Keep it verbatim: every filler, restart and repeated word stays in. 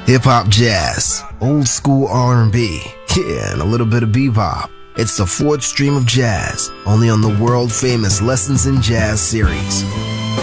Hip-hop jazz, old school R and B, yeah, and a little bit of bebop. It's the fourth stream of jazz, only on the world-famous Lessons in Jazz series.